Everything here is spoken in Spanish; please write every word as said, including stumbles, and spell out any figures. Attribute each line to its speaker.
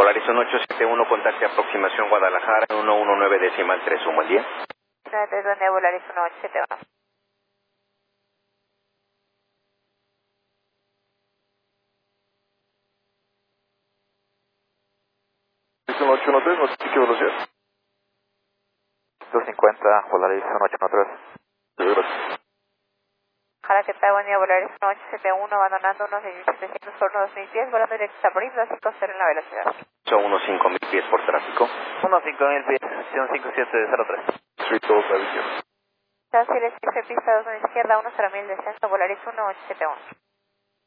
Speaker 1: Polaris uno ocho siete uno, contacte aproximación Guadalajara, uno uno nueve decimal tres, un buen día.
Speaker 2: nueve tres, buen día, Polaris uno ocho siete uno.
Speaker 3: uno ocho uno tres, no sé qué velocidad.
Speaker 4: doscientos cincuenta, Polaris uno ocho uno tres.
Speaker 3: Sí, gracias.
Speaker 2: Ojalá que tal, buen día, Polaris uno ocho siete uno, abandonando unos seis mil setecientos por unos dos mil pies, volando directo a París, dos cinco cero en la velocidad.
Speaker 1: uno cinco mil pies por tráfico.
Speaker 4: uno cinco mil pies, acción cinco siete cero tres.
Speaker 3: Street dos a la izquierda.
Speaker 2: Chassis, pista dos a la izquierda, uno cero mil descenso, Polaris uno ocho siete uno.